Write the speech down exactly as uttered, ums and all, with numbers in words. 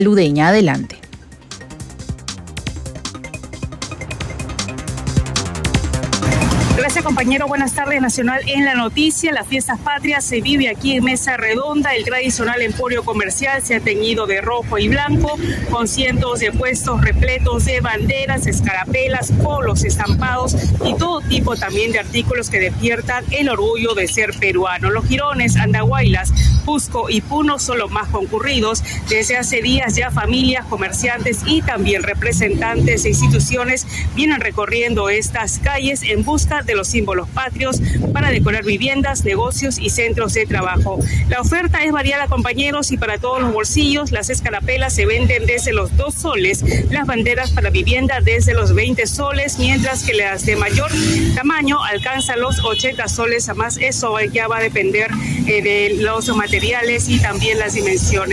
Ludeña, adelante. Gracias, compañero. Buenas tardes. Nacional en la noticia. Las fiestas patrias se vive aquí en Mesa Redonda. El tradicional emporio comercial se ha teñido de rojo y blanco, con cientos de puestos repletos de banderas, escarapelas, polos estampados y todo tipo también de artículos que despiertan el orgullo de ser peruano. Los jirones, Andahuaylas, Cusco y Puno son los más concurridos. Desde hace días ya familias, comerciantes y también representantes de instituciones vienen recorriendo estas calles en busca de los símbolos patrios para decorar viviendas, negocios y centros de trabajo. La oferta es variada, compañeros, y para todos los bolsillos. Las escarapelas se venden desde los dos soles, las banderas para vivienda desde los veinte soles, mientras que las de mayor tamaño alcanzan los ochenta soles a más. Eso ya va a depender eh, de los materiales y también las dimensiones.